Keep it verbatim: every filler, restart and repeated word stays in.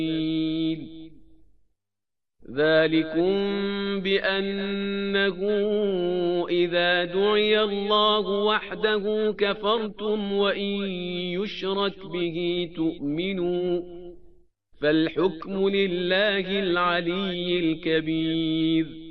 سبيل. ذلكم بأنه إذا دعي الله وحده كفرتم وإن يشرك به تؤمنوا فالحكم لله العلي الكبير.